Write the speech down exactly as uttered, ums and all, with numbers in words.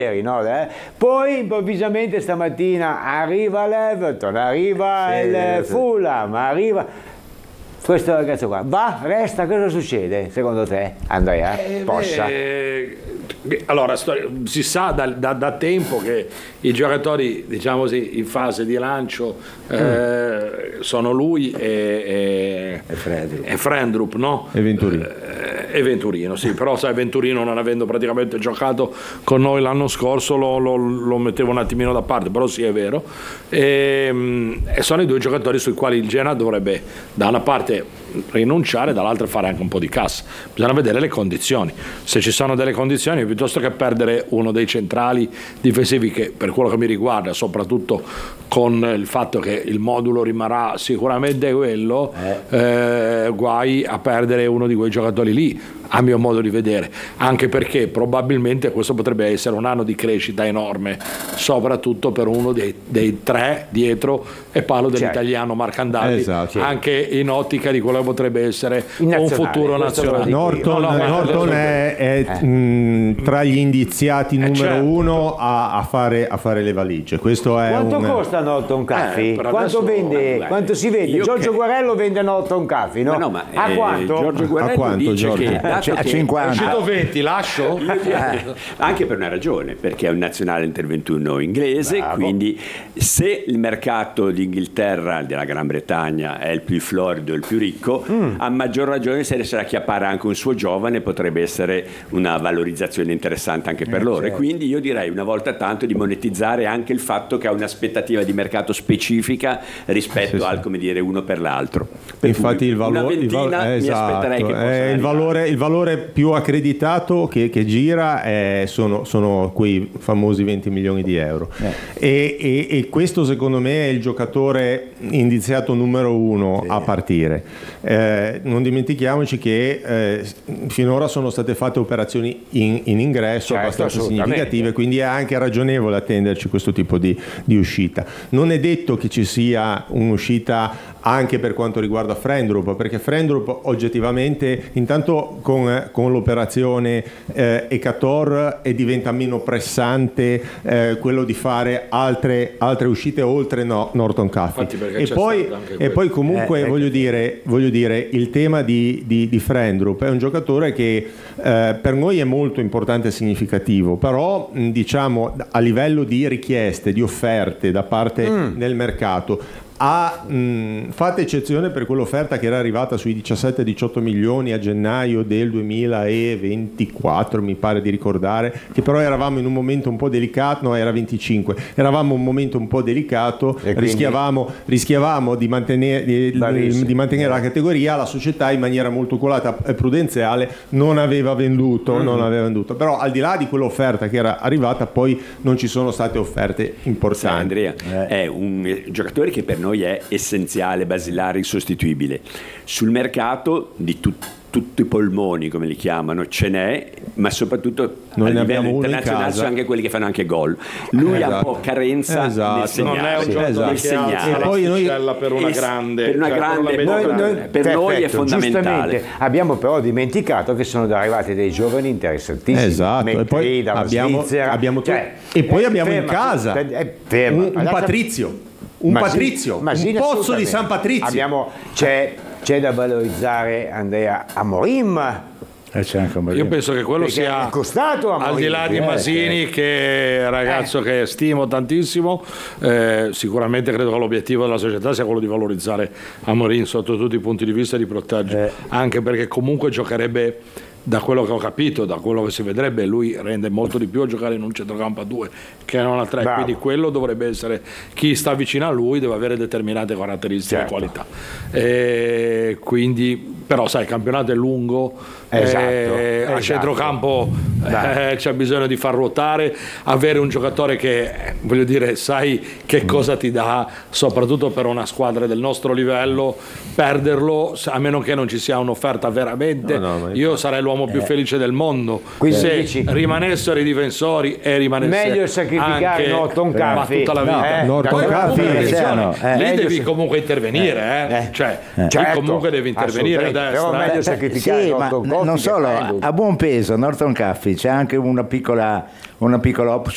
No, eh? Poi improvvisamente stamattina arriva l'Everton, arriva sì, il sì. Fulham, arriva questo ragazzo qua, va, resta, cosa succede secondo te, Andrea? Eh, Possa? Beh, allora si sa da, da, da tempo che i giocatori, diciamo così, in fase di lancio eh, mm. sono lui e, e, e Frendrup, no? E Venturino. Eh, e Venturino, sì, però sai, Venturino non avendo praticamente giocato con noi l'anno scorso lo, lo, lo mettevo un attimino da parte, però sì, è vero. E, e sono i due giocatori sui quali il Genoa dovrebbe da una parte rinunciare, dall'altra fare anche un po' di cassa. Bisogna vedere le condizioni, se ci sono delle condizioni, piuttosto che perdere uno dei centrali difensivi che per quello che mi riguarda, soprattutto con il fatto che il modulo rimarrà sicuramente quello, eh. Eh, guai a perdere uno di quei giocatori lì, a mio modo di vedere, anche perché probabilmente questo potrebbe essere un anno di crescita enorme, soprattutto per uno dei, dei tre dietro, e parlo dell'italiano Marcandali, esatto, anche in ottica di quello che potrebbe essere un futuro nazionale. Norton, no, no, Norton è, è eh. mh, tra gli indiziati numero certo. uno a, a, fare, a fare le valigie. Questo è quanto un... costa Norton Coffee? Eh, quanto, adesso, vende, beh, quanto si vende? Giorgio che... Guarello vende Norton Coffee, no? Ma no, ma a eh, quanto? Giorgio Guarello a quanto, dice Giorgio? che dato a che cinquanta. centoventi lascio? Eh, anche per una ragione, perché è un nazionale Inter ventuno inglese. Bravo. Quindi se il mercato d'Inghilterra, della Gran Bretagna, è il più florido, il più ricco, mm. a maggior ragione se riesce a acchiappare anche un suo giovane potrebbe essere una valorizzazione interessante anche per eh, loro, certo. E quindi io direi una volta tanto di monetizzare anche il fatto che ha un'aspettativa di mercato specifica rispetto sì, al sì. come dire uno per l'altro. Per infatti il valore, il val- eh, esatto, che il valore il valore più accreditato che, che gira è, sono, sono quei famosi venti milioni di euro eh. e, e, e questo secondo me è il giocatore indiziato numero uno sì. a partire. Eh, non dimentichiamoci che eh, finora sono state fatte operazioni in, in ingresso certo, abbastanza significative, quindi è anche ragionevole attenderci questo tipo di, di uscita. Non è detto che ci sia un'uscita anche per quanto riguarda Frendrup, perché Frendrup oggettivamente intanto con, con l'operazione eh, Ecator e diventa meno pressante eh, quello di fare altre, altre uscite oltre no, Norton Coffee e poi, e poi comunque eh, voglio, dire, voglio dire il tema di, di, di Frendrup è un giocatore che eh, per noi è molto importante e significativo, però mh, diciamo a livello di richieste, di offerte da parte mm. del mercato Ah, mh, fate eccezione per quell'offerta che era arrivata sui diciassette diciotto milioni a gennaio del duemilaventiquattro, mi pare di ricordare, che però eravamo in un momento un po' delicato, no era venticinque, eravamo in un momento un po' delicato, rischiavamo, rischiavamo di mantenere, di, di mantenere la categoria, la società in maniera molto colata e prudenziale non aveva venduto, mm-hmm. non aveva venduto, però al di là di quell'offerta che era arrivata poi non ci sono state offerte importanti. Sì, Andrea, eh. è un giocatore che per noi è essenziale, basilare, insostituibile. Sul mercato di tutti tutti i polmoni, come li chiamano, ce n'è, ma soprattutto noi a livello internazionale sono anche quelli che fanno anche gol. Lui esatto. ha un po' carenza esatto. nel segnare. Non è un giocatore esatto. che segnare. Poi noi per una grande, per una cioè, grande, per, noi, noi, per perfetto, noi è fondamentale. Abbiamo però dimenticato che sono arrivati dei giovani interessantissimi. Esatto. E poi abbiamo, Svizzera, abbiamo cioè, e poi eh, abbiamo ferma, in casa eh, ferma. un, un Patrizio. Un Masini, Patrizio, Masini, un pozzo di San Patrizio. Abbiamo, c'è, c'è da valorizzare Andrea Amorim. Eh, c'è anche Io penso che quello Perché sia è costato al di là di Masini, eh, che è un ragazzo eh. che stimo tantissimo, eh, sicuramente credo che l'obiettivo della società sia quello di valorizzare Amorim sotto tutti i punti di vista e di proteggere, eh. anche perché comunque giocherebbe, da quello che ho capito, da quello che si vedrebbe, lui rende molto di più a giocare in un centrocampo a due che non a tre. Bravo. Quindi quello dovrebbe essere, chi sta vicino a lui deve avere determinate caratteristiche e certo. qualità, e quindi però sai, il campionato è lungo, esatto, eh, esatto. a centrocampo eh, c'è bisogno di far ruotare, avere un giocatore che, voglio dire, sai che cosa ti dà, soprattutto per una squadra del nostro livello. Perderlo, a meno che non ci sia un'offerta veramente, no, no, io sarei l'uomo più eh. felice del mondo. Quindi se dici, rimanessero i difensori e rimanesse meglio sacrificare anche Norton Coffee tutta la vita, no, eh, Norton Coffee eh, lì devi comunque intervenire, eh. Eh. cioè eh. certo, comunque devi intervenire a destra, però meglio eh. sacrificare sì, Norton ma Coffee, non solo a buon peso Norton Coffee, c'è anche una piccola una piccola